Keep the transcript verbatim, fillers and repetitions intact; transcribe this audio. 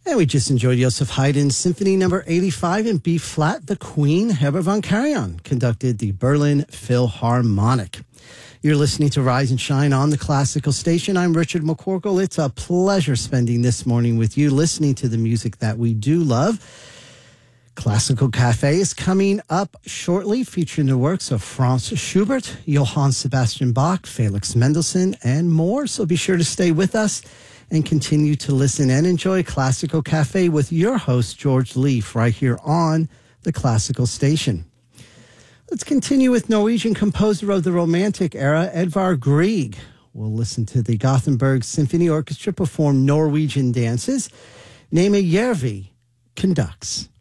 And we just enjoyed Joseph Haydn's Symphony Number eighty-five in B flat. The Queen, Herbert von Karajan, conducted the Berlin Philharmonic. You're listening to Rise and Shine on the Classical Station. I'm Richard McCorkle. It's a pleasure spending this morning with you, listening to the music that we do love. Classical Cafe is coming up shortly, featuring the works of Franz Schubert, Johann Sebastian Bach, Felix Mendelssohn, and more. So be sure to stay with us and continue to listen and enjoy Classical Cafe with your host, George Leaf, right here on the Classical Station. Let's continue with Norwegian composer of the Romantic era, Edvard Grieg. We'll listen to the Gothenburg Symphony Orchestra perform Norwegian dances. Nema Järvi conducts.